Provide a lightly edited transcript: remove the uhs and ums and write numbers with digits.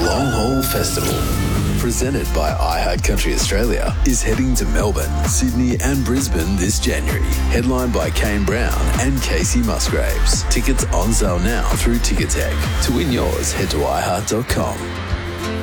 Long Haul Festival, presented by iHeart Country Australia, is heading to Melbourne, Sydney and Brisbane this January, headlined by Kane Brown and Casey Musgraves. Tickets on sale now through Ticketek. To win yours, head to iHeart.com.